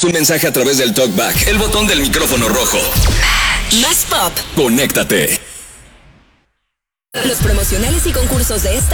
un mensaje a través del TalkBack, el botón del micrófono rojo. Más pop. Conéctate. Los promocionales y concursos de esta